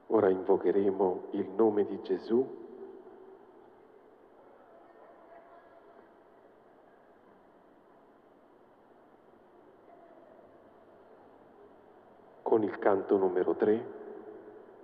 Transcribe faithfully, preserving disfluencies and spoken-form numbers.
Ora invocheremo il nome di Gesù con il canto numero tre.